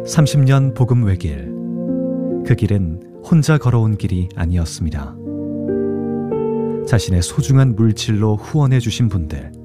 30년 복음 외길. 그 길은 혼자 걸어온 길이 아니었습니다. 자신의 소중한 물질로 후원해 주신 분들,